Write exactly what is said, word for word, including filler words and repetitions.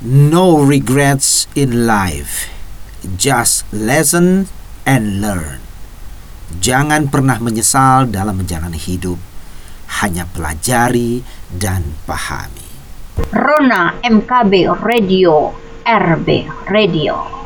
No regrets in life. Just listen and learn. Jangan pernah menyesal dalam menjalani hidup. Hanya pelajari dan pahami. Rona M K B Radio, R B Radio.